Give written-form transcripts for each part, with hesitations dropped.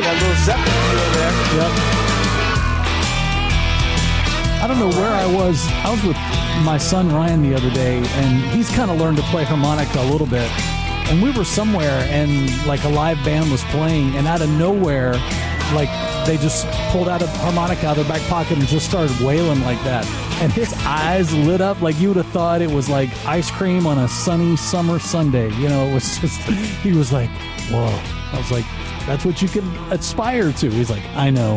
Got a little Zeppelin feel there. Yep. I don't know where I was. I was with my son Ryan the other day, and he's kind of learned to play harmonica a little bit. And we were somewhere, and like a live band was playing, and out of nowhere, like they just pulled out a harmonica out of their back pocket and just started wailing like that. And his eyes lit up like you would have thought it was like ice cream on a sunny summer Sunday. You know, it was just, he was like, whoa. I was like, that's what you can aspire to. He's like, I know.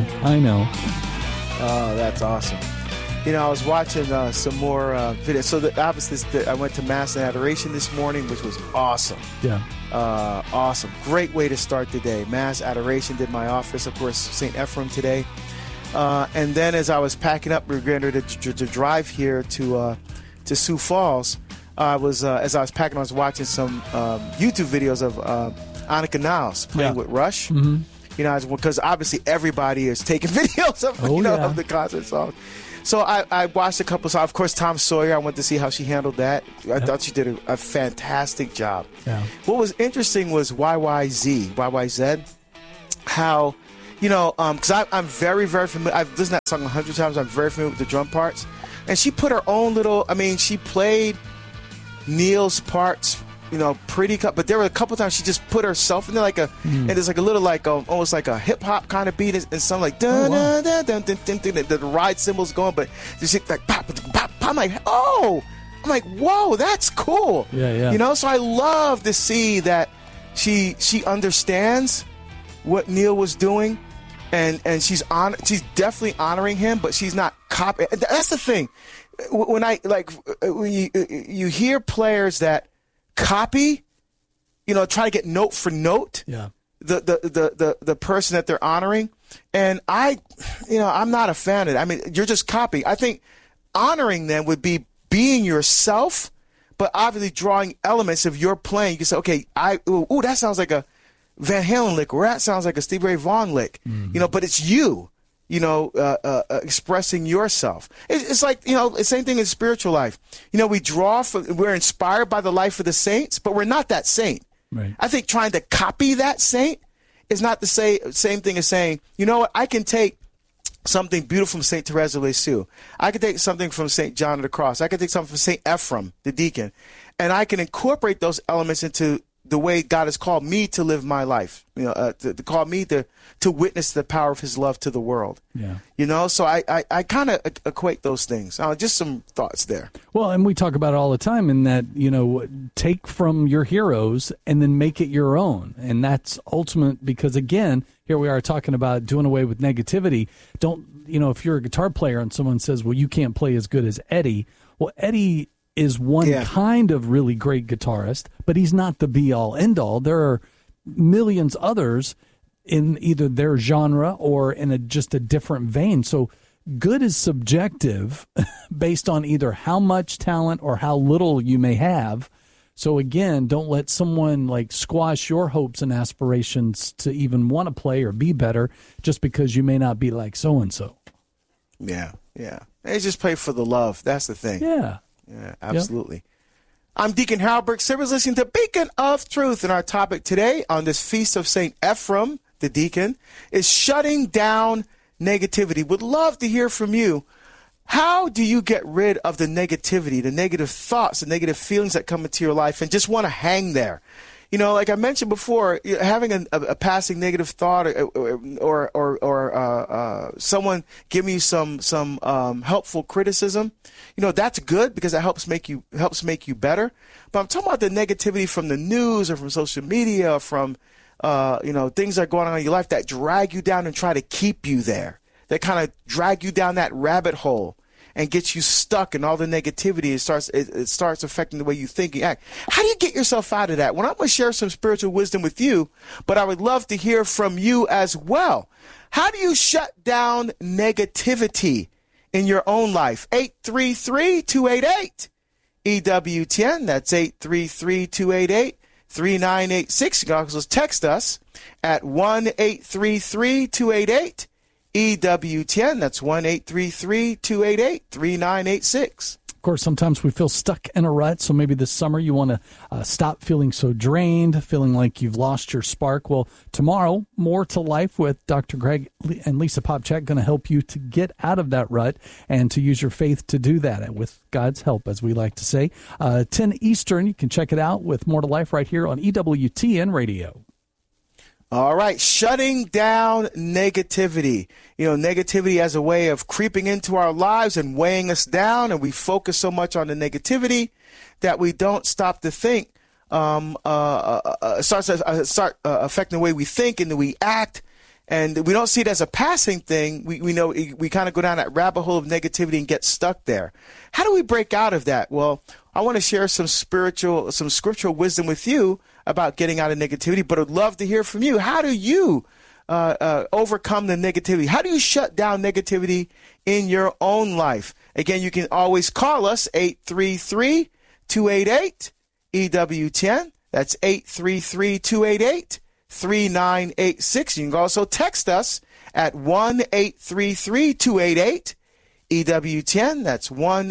Oh, that's awesome. You know, I was watching some more videos. So obviously, I went to Mass and Adoration this morning, which was awesome. Yeah. Awesome. Great way to start the day. Mass, Adoration, did my office, of course, St. Ephraim today. And then as I was packing up, we were going to drive here to Sioux Falls. As I was packing, I was watching some YouTube videos of Annika Niles playing with Rush. Mm-hmm. You know, because obviously everybody is taking videos of of the concert songs. So I watched a couple songs. Of course, Tom Sawyer, I went to see how she handled that. I thought she did a fantastic job. Yeah. What was interesting was YYZ, how, you know, because I'm very, very familiar. I've listened to that song 100 times. I'm very familiar with the drum parts. And she put her own little, she played Neil's parts, you know, pretty cut. But there were a couple times she just put herself in there and there's like a little almost like a hip hop kind of beat and something like dun dun dun dun dun dun dun. The ride cymbals going, but just like pop pop. I'm like, whoa, that's cool. Yeah. You know, so I love to see that she understands what Neil was doing, and she's definitely honoring him, but she's not copying. That's the thing. When you hear players that copy, you know, try to get note for note. Yeah. The person that they're honoring, and I'm not a fan of it. I mean, you're just copying. I think honoring them would be being yourself, but obviously drawing elements of your playing. You can say, okay, that sounds like a Van Halen lick, or that sounds like a Stevie Ray Vaughan lick. Mm-hmm. You know, but it's you. You know, expressing yourself. It's like, you know, the same thing in spiritual life. You know, we're inspired by the life of the saints, but we're not that saint. Right. I think trying to copy that saint is not the same thing as saying, you know what, I can take something beautiful from St. Teresa of Lisieux. I can take something from St. John of the Cross. I can take something from St. Ephraim, the deacon, and I can incorporate those elements into the way God has called me to live my life, you know, to call me to witness the power of his love to the world. Yeah. You know, so I kind of equate those things. Just some thoughts there. Well, and we talk about it all the time in that, you know, take from your heroes and then make it your own. And that's ultimate because, again, here we are talking about doing away with negativity. If you're a guitar player and someone says, well, you can't play as good as Eddie. Well, Eddie is one kind of really great guitarist, but he's not the be-all, end-all. There are millions others in either their genre or in just a different vein. So good is subjective based on either how much talent or how little you may have. So again, don't let someone like squash your hopes and aspirations to even want to play or be better just because you may not be like so-and-so. Yeah. They just play for the love. That's the thing. Yeah. Yeah, absolutely. Yep. I'm Deacon Harold Burke Sivers, listening to Beacon of Truth, and our topic today on this Feast of St. Ephraim, the deacon, is shutting down negativity. Would love to hear from you. How do you get rid of the negativity, the negative thoughts, the negative feelings that come into your life and just want to hang there? You know, like I mentioned before, having a passing negative thought or someone giving you some helpful criticism, you know, that's good because it helps make you better. But I'm talking about the negativity from the news or from social media or from things that are going on in your life that drag you down and try to keep you there. That kind of drag you down that rabbit hole and gets you stuck in all the negativity. It starts affecting the way you think and act. How do you get yourself out of that? Well, I'm going to share some spiritual wisdom with you, but I would love to hear from you as well. How do you shut down negativity in your own life? 833-288-EWTN. That's 833-288-3986. You can also text us at 1-833-288-EWTN. That's 1-833-288-3986. course, sometimes we feel stuck in a rut, so maybe this summer you want to stop feeling so drained, feeling like you've lost your spark. Well, tomorrow, More to Life with Dr. Greg and Lisa Popcak going to help you to get out of that rut and to use your faith to do that with God's help, as we like to say. 10 Eastern, you can check it out with More to Life right here on EWTN Radio. All right, shutting down negativity. Negativity as a way of creeping into our lives and weighing us down, and we focus so much on the negativity that we don't stop to think. Starts affecting the way we think and the way we act, and we don't see it as a passing thing. We know we kind of go down that rabbit hole of negativity and get stuck there. How do we break out of that? Well, I want to share some scriptural wisdom with you about getting out of negativity, but I'd love to hear from you. How do you overcome the negativity? How do you shut down negativity in your own life? Again, you can always call us 833-288-EWTN. That's 833-288-3986. You can also text us at 1-833-288-EWTN. That's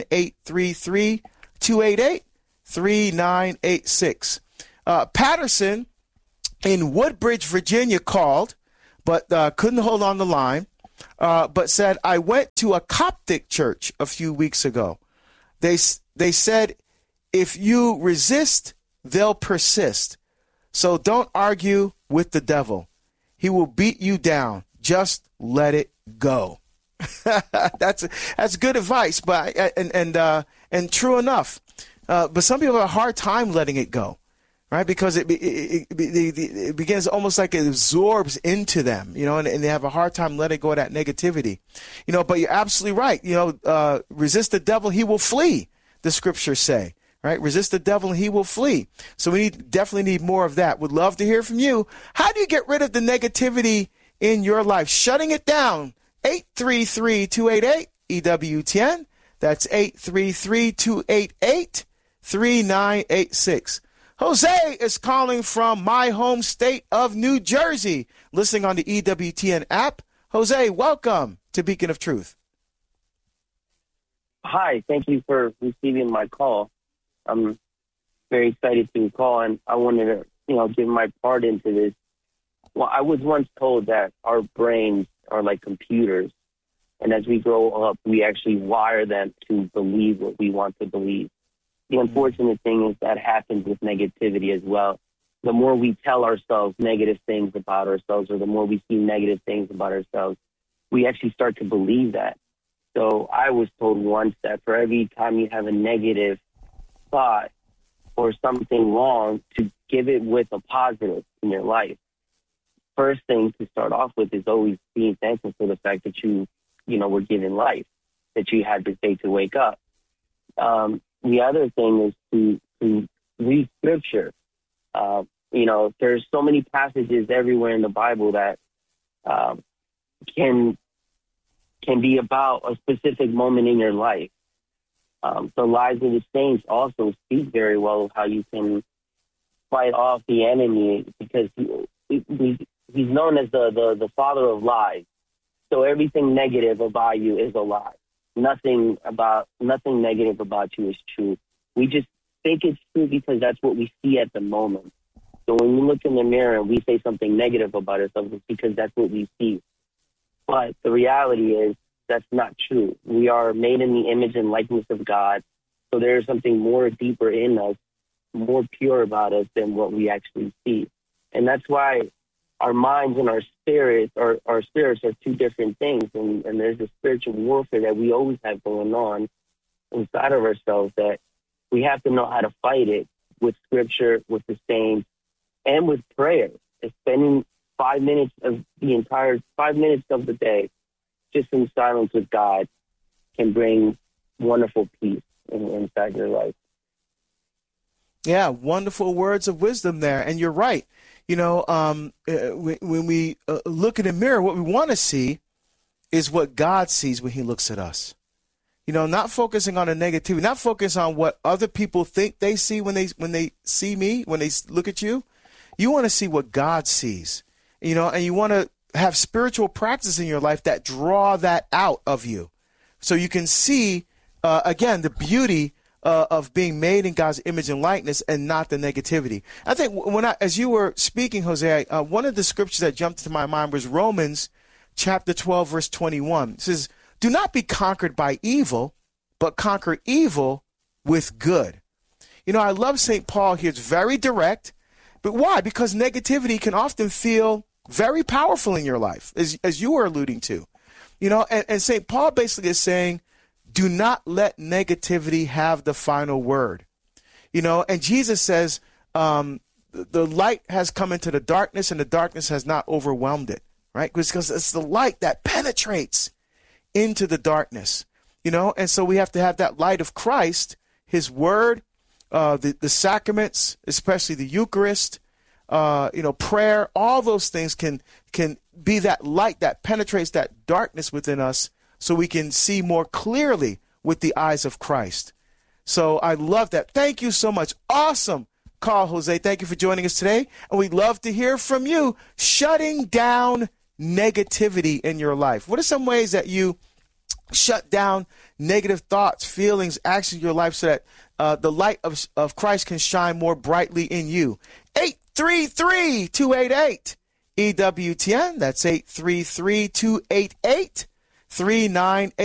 1-833-288-3986. Patterson in Woodbridge, Virginia called, but couldn't hold on the line, but said, I went to a Coptic church a few weeks ago. They said, if you resist, they'll persist. So don't argue with the devil. He will beat you down. Just let it go. That's good advice, but and true enough. But some people have a hard time letting it go. Right, because it begins almost like it absorbs into them, and they have a hard time letting go of that negativity, But you're absolutely right. Resist the devil, he will flee. The scriptures say, right? Resist the devil, and he will flee. So we definitely need more of that. Would love to hear from you. How do you get rid of the negativity in your life? Shutting it down. 833-288-EWTN. That's 833-288-3986. Jose is calling from my home state of New Jersey, listening on the EWTN app. Jose, welcome to Beacon of Truth. Hi, thank you for receiving my call. I'm very excited to call, and I wanted to, give my part into this. Well, I was once told that our brains are like computers, and as we grow up, we actually wire them to believe what we want to believe. The unfortunate thing is that happens with negativity as well. The more we tell ourselves negative things about ourselves, or the more we see negative things about ourselves, we actually start to believe that. So I was told once that for every time you have a negative thought or something wrong, to give it with a positive in your life. First thing to start off with is always being thankful for the fact that you were given life, that you had this day to wake up. The other thing is to read scripture. There's so many passages everywhere in the Bible that can be about a specific moment in your life. The lives of the saints also speak very well of how you can fight off the enemy, because he's known as the father of lies. So everything negative about you is a lie. Nothing negative about you is true. We just think it's true because that's what we see at the moment. So when we look in the mirror and we say something negative about ourselves, it's because that's what we see. But the reality is that's not true. We are made in the image and likeness of God. So there is something more deeper in us, more pure about us than what we actually see. And that's why our minds and our spirits are two different things. And there's a spiritual warfare that we always have going on inside of ourselves that we have to know how to fight it with scripture, with the saints, and with prayer. And spending 5 minutes of the day just in silence with God can bring wonderful peace inside your life. Yeah, wonderful words of wisdom there. And you're right. When we look in the mirror, what we want to see is what God sees when he looks at us. Not focusing on the negativity, not focus on what other people think they see when they see me, when they look at you. You want to see what God sees, and you want to have spiritual practice in your life that draw that out of you. So you can see again, the beauty of being made in God's image and likeness, and not the negativity. I think as you were speaking, Jose, one of the scriptures that jumped into my mind was Romans chapter 12, verse 21. It says, "Do not be conquered by evil, but conquer evil with good." You know, I love St. Paul here. It's very direct. But why? Because negativity can often feel very powerful in your life, as you were alluding to. You know, and St. Paul basically is saying, do not let negativity have the final word. You know, and Jesus says, the light has come into the darkness, and the darkness has not overwhelmed it, right? Because it's the light that penetrates into the darkness, you know? And so we have to have that light of Christ, his word, the sacraments, especially the Eucharist, prayer. All those things can be that light that penetrates that darkness within us, so we can see more clearly with the eyes of Christ. So I love that. Thank you so much. Awesome call, Jose. Thank you for joining us today. And we'd love to hear from you. Shutting down negativity in your life. What are some ways that you shut down negative thoughts, feelings, actions in your life, so that the light of Christ can shine more brightly in you? 833-288-EWTN. That's 833-288-3988.